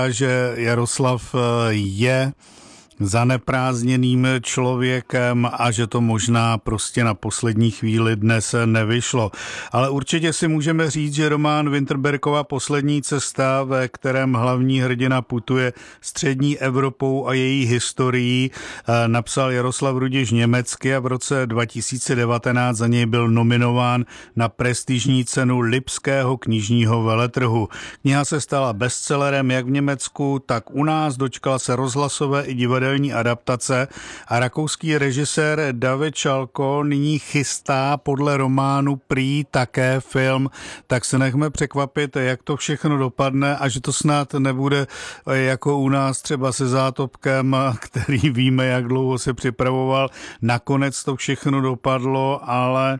že Jaroslav je zaneprázdněným člověkem a že to možná prostě na poslední chvíli dnes nevyšlo. Ale určitě si můžeme říct, že román Winterbergova Poslední cesta, ve kterém hlavní hrdina putuje střední Evropou a její historií, napsal Jaroslav Rudiš německy a v roce 2019 za něj byl nominován na prestižní cenu Lipského knižního veletrhu. Kniha se stala bestsellerem jak v Německu, tak u nás, dočkala se rozhlasové i divadelní adaptace a rakouský režisér David Šalko nyní chystá podle románu prý také film, tak se nechme překvapit, jak to všechno dopadne a že to snad nebude jako u nás třeba se Zátopkem, který víme, jak dlouho se připravoval. Nakonec to všechno dopadlo, ale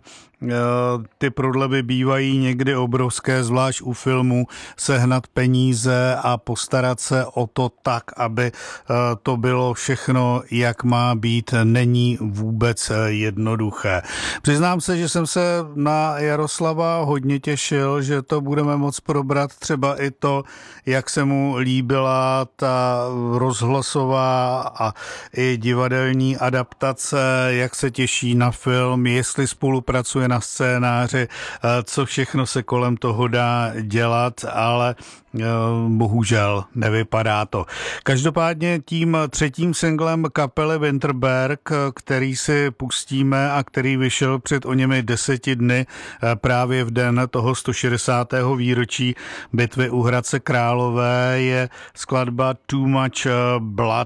ty prodlevy bývají někdy obrovské, zvlášť u filmu, sehnat peníze a postarat se o to tak, aby to bylo všechno, jak má být, není vůbec jednoduché. Přiznám se, že jsem se na Jaroslava hodně těšil, že to budeme moc probrat, třeba i to, jak se mu líbila ta rozhlasová a i divadelní adaptace, jak se těší na film, jestli spolupracuje na scénáři, co všechno se kolem toho dá dělat, ale bohužel nevypadá to. Každopádně tím třetím singlem kapely Winterberg, který si pustíme a který vyšel před oněmi 10 dny právě v den toho 160. výročí bitvy u Hradce Králové, je skladba Too Much Blood.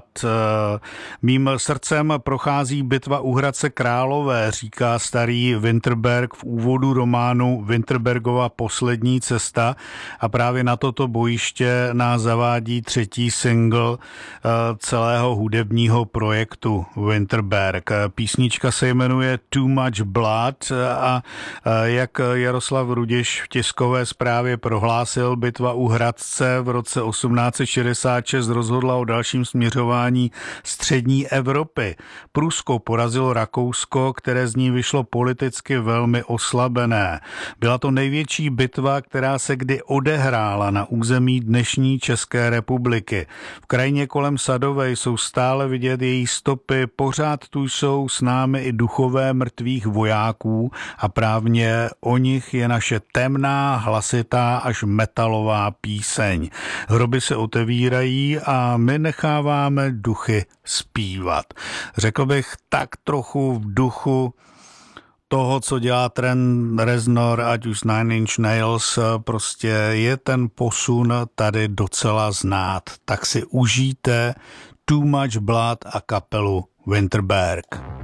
Mým srdcem prochází bitva u Hradce Králové, říká starý Winterberg v úvodu románu Winterbergova Poslední cesta, a právě na toto bojiště nás zavádí třetí single celého hudebního projektu Winterberg. Písnička se jmenuje Too Much Blood a jak Jaroslav Rudiš v tiskové zprávě prohlásil, bitva u Hradce v roce 1866 rozhodla o dalším směřování střední Evropy. Prusko porazilo Rakousko, které z ní vyšlo politicky velmi oslabené. Byla to největší bitva, která se kdy odehrála na území dnešní České republiky. V krajině kolem Sadové jsou stále vidět její stopy, pořád tu jsou s námi i duchové mrtvých vojáků a právě o nich je naše temná, hlasitá až metalová píseň. Hroby se otevírají a my necháváme duchy zpívat. Řekl bych tak trochu v duchu toho, co dělá Trent Reznor, ať už Nine Inch Nails, prostě je ten posun tady docela znát. Tak si užijte Too Much Blood a kapelu Winterberg.